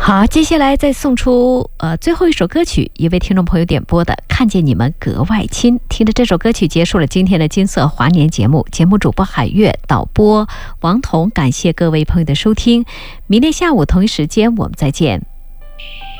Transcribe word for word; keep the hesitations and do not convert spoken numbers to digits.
好，接下来再送出呃最后一首歌曲，一位听众朋友点播的《看见你们格外亲》。听着这首歌曲结束了今天的金色华年节目，节目主播海月，导播王彤，感谢各位朋友的收听，明天下午同一时间我们再见。